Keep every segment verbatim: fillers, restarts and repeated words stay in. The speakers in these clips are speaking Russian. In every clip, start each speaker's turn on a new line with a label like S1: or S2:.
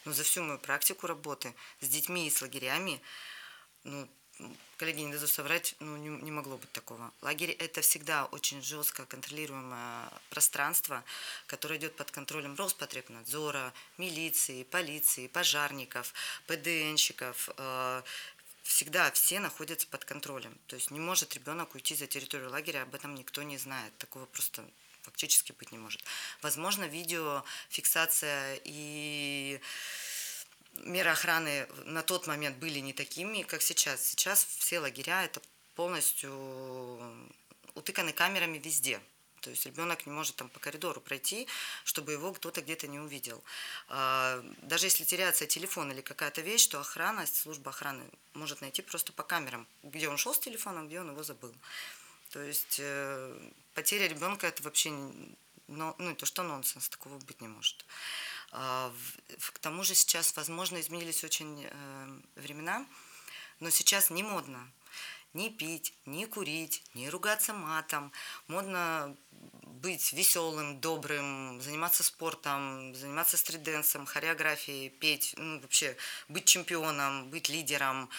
S1: Но за всю мою практику работы с детьми и с лагерями, ну, коллеги, не дадут соврать, ну, не, не могло быть такого. Лагерь – это всегда очень жестко контролируемое пространство, которое идет под контролем Роспотребнадзора, милиции, полиции, пожарников, ПДНщиков. Э, всегда все находятся под контролем. То есть не может ребенок уйти за территорию лагеря, об этом никто не знает. Такого просто фактически быть не может. Возможно, видеофиксация и меры охраны на тот момент были не такими, как сейчас. Сейчас все лагеря это полностью утыканы камерами везде. То есть ребенок не может там по коридору пройти, чтобы его кто-то где-то не увидел. Даже если теряется телефон или какая-то вещь, то охрана, служба охраны может найти просто по камерам, где он шел с телефоном, где он его забыл. То есть потеря ребенка это вообще, ну, то что нонсенс, такого быть не может. К тому же сейчас, возможно, изменились очень времена, но сейчас не модно ни пить, ни курить, ни ругаться матом. Модно быть веселым, добрым, заниматься спортом, заниматься стрит-дэнсом, хореографией, петь, ну, вообще быть чемпионом, быть лидером.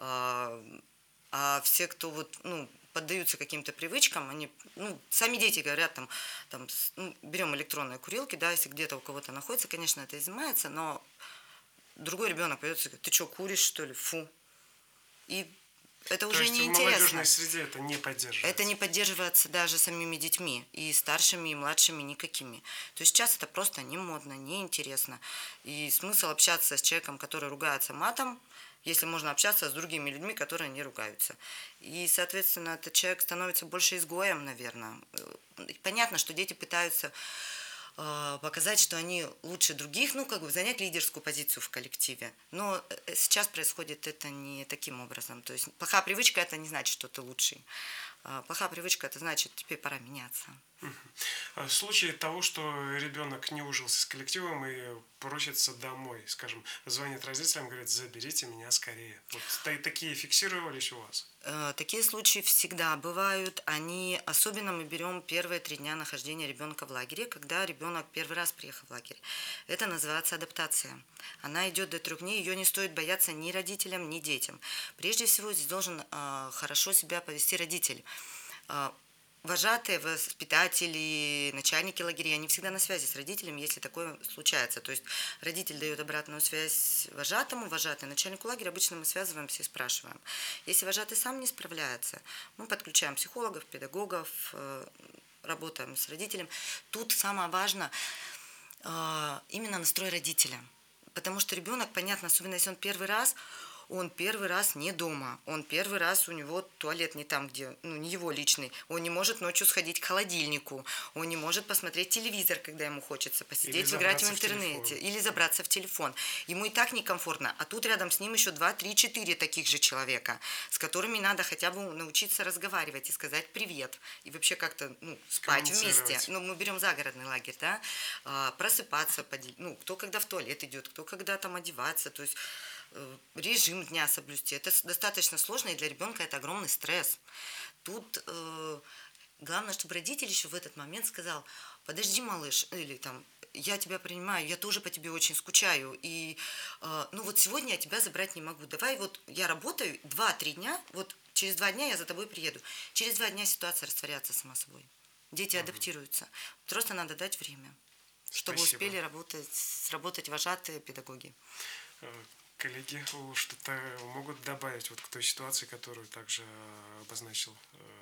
S1: А все, кто вот, ну, поддаются каким-то привычкам, они, ну, сами дети говорят, там, там ну, берем электронные курилки, да, если где-то у кого-то находится, конечно, это изымается, но другой ребенок появится и говорит, ты что, куришь, что ли? Фу. И это уже не интересно.
S2: В молодежной среде это не поддерживается.
S1: Это не поддерживается даже самими детьми, и старшими, и младшими никакими. То есть сейчас это просто не модно, не интересно. И смысл общаться с человеком, который ругается матом, если можно общаться с другими людьми, которые не ругаются. И, соответственно, этот человек становится больше изгоем, наверное. Понятно, что дети пытаются э, показать, что они лучше других, ну, как бы занять лидерскую позицию в коллективе. Но сейчас происходит это не таким образом. То есть плохая привычка – это не значит, что ты лучший. Плохая привычка – это значит, теперь пора меняться.
S2: В случае того, что ребенок не ужился с коллективом и просится домой, скажем, звонит родителям, говорит, заберите меня скорее. Вот такие фиксировались у вас?
S1: Такие случаи всегда бывают. Они, особенно мы берем первые три дня нахождения ребенка в лагере, когда ребенок первый раз приехал в лагерь. Это называется адаптация. Она идет до трех дней, ее не стоит бояться ни родителям, ни детям. Прежде всего, здесь должен э, хорошо себя повести родитель. Э, Вожатые, воспитатели, начальники лагерей, они всегда на связи с родителями, если такое случается. То есть родитель дает обратную связь вожатому, вожатый начальнику лагеря. Обычно мы связываемся и спрашиваем. Если вожатый сам не справляется, мы подключаем психологов, педагогов, работаем с родителем. Тут самое важное именно настрой родителя. Потому что ребенок, понятно, особенно если он первый раз, он первый раз не дома, он первый раз, у него туалет не там, где, ну, не его личный, он не может ночью сходить к холодильнику, он не может посмотреть телевизор, когда ему хочется посидеть, играть в интернете, или забраться в телефон. Ему и так некомфортно, а тут рядом с ним еще два, три, четыре таких же человека, с которыми надо хотя бы научиться разговаривать и сказать привет, и вообще как-то, ну, спать вместе. Ну, мы берем загородный лагерь, да, просыпаться, ну, кто когда в туалет идет, кто когда там одеваться, то есть режим дня соблюсти. Это достаточно сложно, и для ребенка это огромный стресс. Тут э, главное, чтобы родитель еще в этот момент сказал, подожди, малыш, или там, я тебя принимаю, я тоже по тебе очень скучаю, и э, ну вот сегодня я тебя забрать не могу. Давай вот я работаю два-три дня, вот через два дня я за тобой приеду. Через два дня ситуация растворяется сама собой. Дети угу. адаптируются. Просто надо дать время, чтобы Спасибо. успели работать, сработать вожатые педагоги.
S2: Коллеги что-то могут добавить вот к той ситуации, которую также обозначил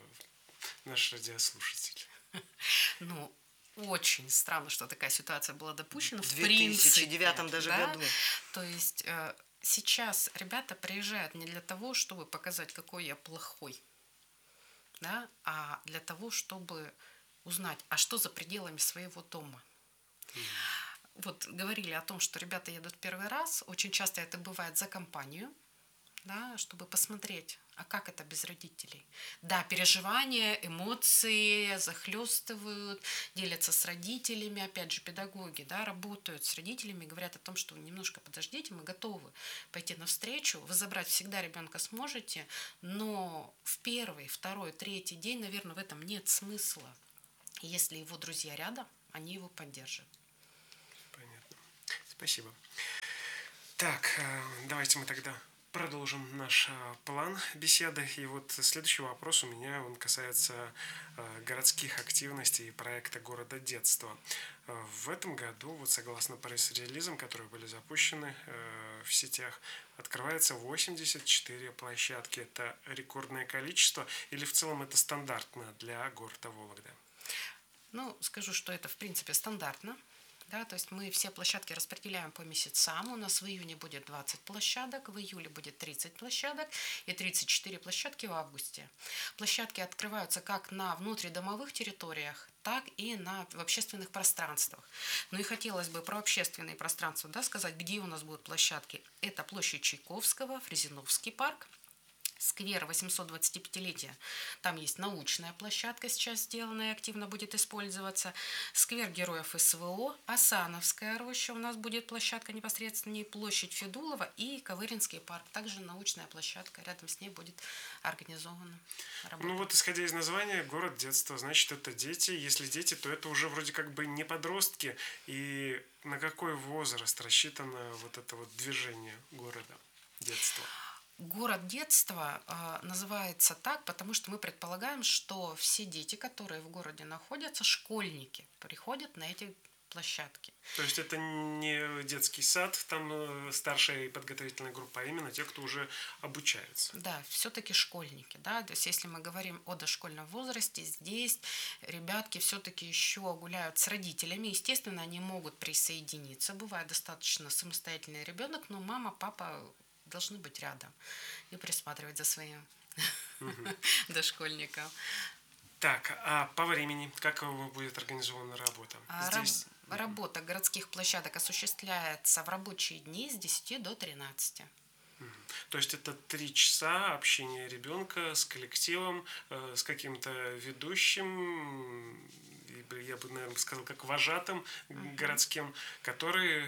S2: наш радиослушатель?
S3: Ну, очень странно, что такая ситуация была допущена.
S1: В две тысячи девятом даже
S3: да?
S1: году.
S3: То есть сейчас ребята приезжают не для того, чтобы показать, какой я плохой, да? А для того, чтобы узнать, а что за пределами своего дома. Mm. Вот говорили о том, что ребята едут первый раз. Очень часто это бывает за компанию, да, чтобы посмотреть, а как это без родителей. Да, переживания, эмоции захлестывают, делятся с родителями. Опять же, педагоги, да, работают с родителями, говорят о том, что немножко подождите, мы готовы пойти навстречу. Вы забрать всегда ребенка сможете, но в первый, второй, третий день, наверное, в этом нет смысла. Если его друзья рядом, они его поддержат.
S2: Понятно. Спасибо. Так, давайте мы тогда продолжим наш план беседы. И вот следующий вопрос у меня, он касается городских активностей и проекта «Города детства». В этом году, вот согласно пресс-релизам, которые были запущены в сетях, открывается восемьдесят четыре площадки. Это рекордное количество или в целом это стандартно для города Вологда?
S3: Ну, скажу, что это в принципе стандартно. Да, то есть мы все площадки распределяем по месяцам. У нас в июне будет двадцать площадок, в июле будет тридцать площадок и тридцать четыре площадки в августе. Площадки открываются как на внутридомовых территориях, так и на, в общественных пространствах. Ну и хотелось бы про общественные пространства, да, сказать, где у нас будут площадки. Это площадь Чайковского, Фрезеновский парк, сквер восьмисотдвадцатипятилетия. Там есть научная площадка, сейчас сделана и активно будет использоваться. Сквер героев СВО, Асановская роща, у нас будет площадка непосредственно, и площадь Федулова и Ковыринский парк. Также научная площадка, рядом с ней будет организована работа.
S2: Ну вот, исходя из названия, город детства, значит, это дети. Если дети, то это уже вроде как бы не подростки. И на какой возраст рассчитано вот это вот движение города детства?
S3: Город детства э, называется так, потому что мы предполагаем, что все дети, которые в городе находятся, школьники, приходят на эти площадки.
S2: То есть это не детский сад, там старшая подготовительная группа, а именно те, кто уже обучается.
S3: Да, все-таки школьники, да, то есть если мы говорим о дошкольном возрасте, здесь ребятки все-таки еще гуляют с родителями, естественно, они могут присоединиться, бывает достаточно самостоятельный ребенок, но мама, папа должны быть рядом и присматривать за своим дошкольником.
S2: Так, а по времени, как будет организована работа?
S3: Здесь... Работа городских площадок осуществляется в рабочие дни с десяти до тринадцати.
S2: То есть это три часа общения ребенка с коллективом, э, с каким-то ведущим, я бы, наверное, сказал, как вожатым uh-huh. городским, который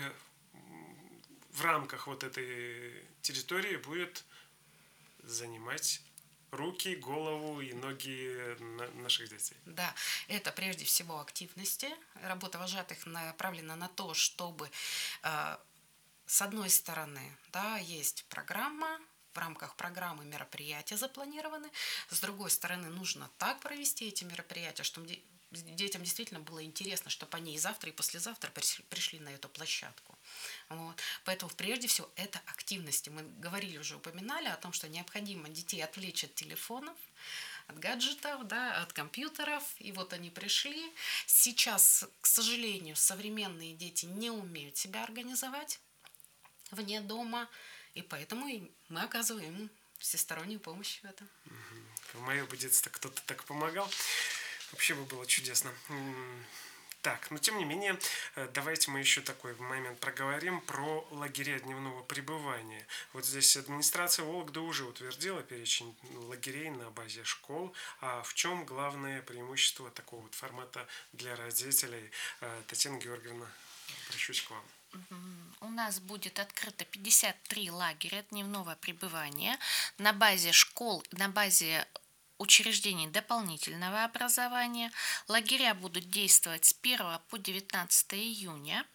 S2: в рамках вот этой территории будет занимать руки, голову и ноги наших детей.
S3: Да, это прежде всего активности. Работа вожатых направлена на то, чтобы э, с одной стороны, да, есть программа, в рамках программы мероприятия запланированы, с другой стороны, нужно так провести эти мероприятия, чтобы детям действительно было интересно, чтобы они и завтра, и послезавтра пришли на эту площадку. Вот. Поэтому прежде всего это активности. Мы говорили уже, упоминали о том, что необходимо детей отвлечь от телефонов, от гаджетов, да, от компьютеров. И вот они пришли. Сейчас, к сожалению, современные дети не умеют себя организовать вне дома, и поэтому мы оказываем им всестороннюю помощь в этом.
S2: В моем детстве кто-то так помогал. Вообще бы было чудесно. Так, но тем не менее, давайте мы еще такой момент проговорим про лагеря дневного пребывания. Вот здесь администрация Вологды уже утвердила перечень лагерей на базе школ. А в чем главное преимущество такого вот формата для родителей? Татьяна Георгиевна, обращусь к вам.
S4: У нас будет открыто пятьдесят три лагеря дневного пребывания на базе школ, на базе учреждений дополнительного образования. Лагеря будут действовать с первого по девятнадцатое июня.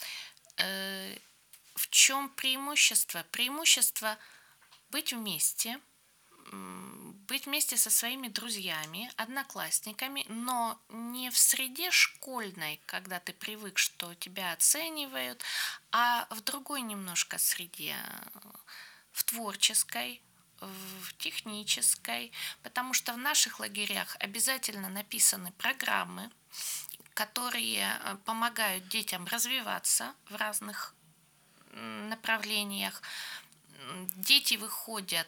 S4: В чем преимущество? Преимущество быть вместе, быть вместе со своими друзьями, одноклассниками, но не в среде школьной, когда ты привык, что тебя оценивают, а в другой немножко среде, в творческой, в технической, потому что в наших лагерях обязательно написаны программы, которые помогают детям развиваться в разных направлениях. Дети выходят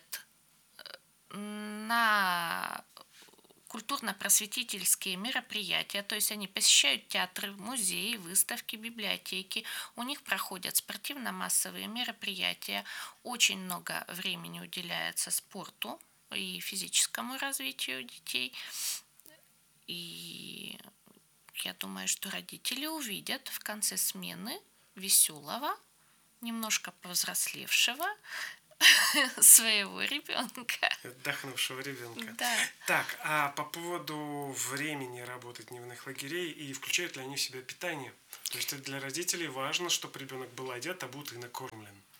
S4: на культурно-просветительские мероприятия, то есть они посещают театры, музеи, выставки, библиотеки, у них проходят спортивно-массовые мероприятия, очень много времени уделяется спорту и физическому развитию детей, и я думаю, что родители увидят в конце смены веселого, немножко повзрослевшего своего ребенка.
S2: Отдохнувшего ребенка.
S4: Да.
S2: Так, а по поводу времени работы дневных лагерей и включают ли они в себя питание? То есть для родителей важно, чтобы ребенок был одет, обут и накормлен.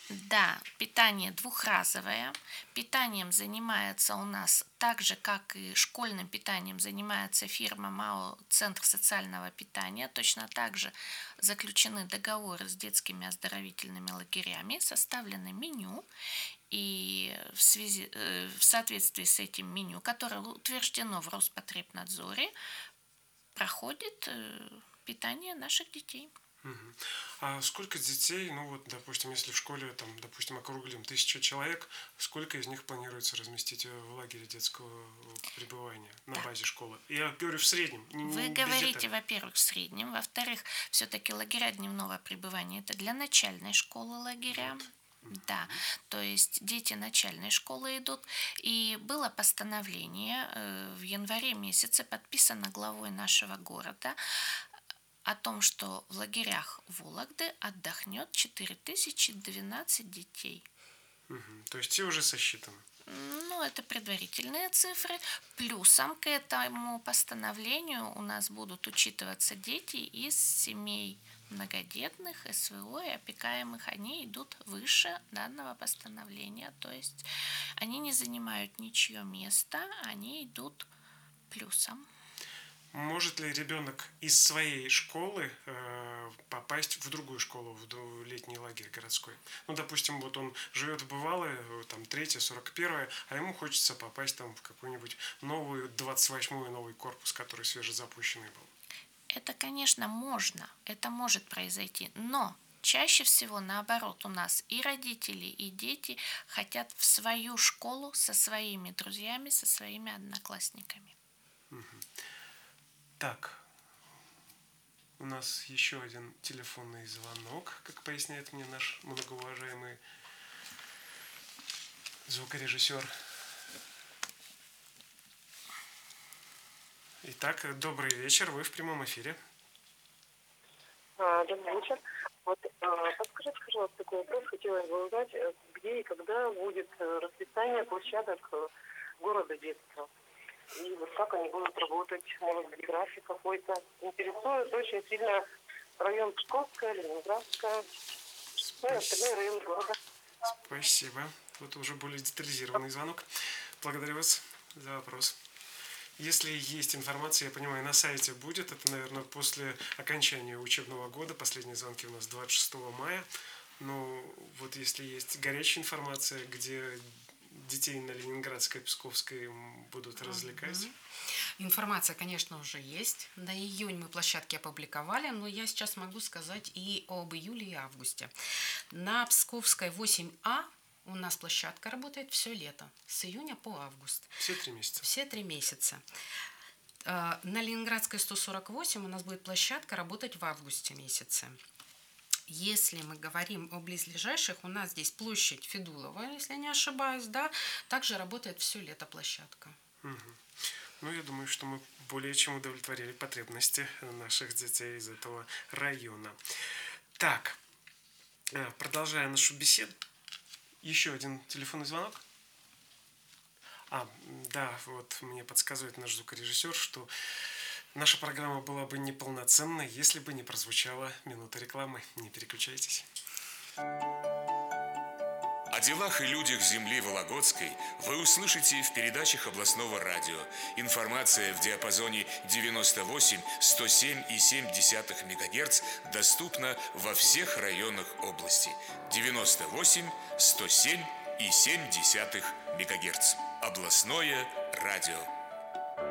S4: Да, питание двухразовое. Питанием занимается у нас так же, как и школьным питанием занимается фирма МАО «Центр социального питания». Точно так же заключены договоры с детскими оздоровительными лагерями, составлено меню. И в, связи, в соответствии с этим меню, которое утверждено в Роспотребнадзоре, проходит питание наших детей.
S2: Угу. А сколько детей, ну вот, допустим, если в школе, там, допустим, округлим тысяча человек, сколько из них планируется разместить в лагере детского пребывания на да. базе школы? Я говорю в среднем. Не,
S4: Вы
S2: не
S4: говорите, во-первых, в среднем, во-вторых, все-таки лагеря дневного пребывания это для начальной школы лагеря. Вот. Да, то есть дети начальной школы идут. И было постановление в январе месяце, подписано главой нашего города, о том, что в лагерях Вологды отдохнет четыре тысячи двенадцать детей.
S2: Угу. То есть все уже сосчитано?
S4: Ну, это предварительные цифры. Плюсом к этому постановлению у нас будут учитываться дети из семей многодетных, СВО и опекаемых. Они идут выше данного постановления. То есть они не занимают ничье место, они идут плюсом.
S2: Может ли ребенок из своей школы э, попасть в другую школу, в летний лагерь городской? Ну, допустим, вот он живет в Бывалое, там, третье, сорок первое, а ему хочется попасть там в какую-нибудь новую, двадцать восьмой новый корпус, который свежезапущенный был.
S4: Это, конечно, можно, это может произойти, но чаще всего наоборот у нас и родители, и дети хотят в свою школу со своими друзьями, со своими одноклассниками.
S2: Угу. Так, у нас еще один телефонный звонок, как поясняет мне наш многоуважаемый звукорежиссер. Итак, добрый вечер, вы в прямом эфире.
S5: А, добрый вечер. Вот, а, подскажите, пожалуйста, такой вопрос. Хотелось бы узнать, где и когда будет расписание площадок города детства. И вот как они будут работать, может быть, график какой-то. Интересует очень сильно район Псковская, Ленинградская, ну и остальные районы города.
S2: Спасибо. Вот уже более детализированный звонок. Благодарю вас за вопрос. Если есть информация, я понимаю, на сайте будет, это, наверное, после окончания учебного года, последние звонки у нас двадцать шестого мая, но вот если есть горячая информация, где детей на Ленинградской, Псковской будут развлекать?
S3: Mm-hmm. Информация, конечно, уже есть. На июнь мы площадки опубликовали, но я сейчас могу сказать и об июле и августе. На Псковской восемь А у нас площадка работает все лето, с июня по август.
S2: Все три месяца?
S3: Все три месяца. На Ленинградской сто сорок восемь у нас будет площадка работать в августе месяце. Если мы говорим о близлежащих, у нас здесь площадь Федулова, если не ошибаюсь, да, также работает все лето площадка.
S2: Угу. Ну, я думаю, что мы более чем удовлетворили потребности наших детей из этого района. Так, продолжая нашу беседу, еще один телефонный звонок. А, да, вот мне подсказывает наш звукорежиссер, что наша программа была бы неполноценной, если бы не прозвучала минута рекламы. Не переключайтесь.
S6: О делах и людях земли Вологодской вы услышите в передачах областного радио. Информация в диапазоне девяносто восемь сто семь и семь десятых мегагерц доступна во всех районах области. девяносто восемь сто семь и семь десятых мегагерц. Областное радио.